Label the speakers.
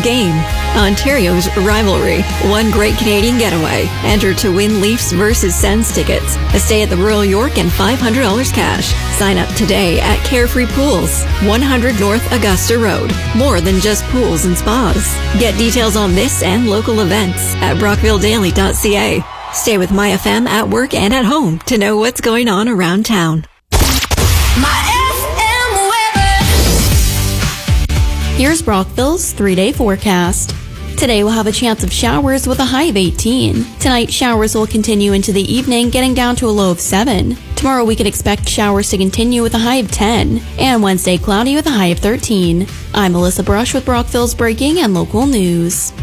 Speaker 1: game. Ontario's rivalry. One great Canadian getaway. Enter to win Leafs versus Sens tickets, a stay at the Royal York, and $500 cash. Sign up today at Carefree Pools, 100 North Augusta Road. More than just pools and spas. Get details on this and local events at brockvilledaily.ca. Stay with MyFM at work and at home to know what's going on around town.
Speaker 2: Here's Brockville's 3-day forecast. Today we'll have a chance of showers with a high of 18. Tonight, showers will continue into the evening, getting down to a low of 7. Tomorrow we can expect showers to continue with a high of 10. And Wednesday, cloudy with a high of 13. I'm Melissa Brush with Brockville's breaking and local news.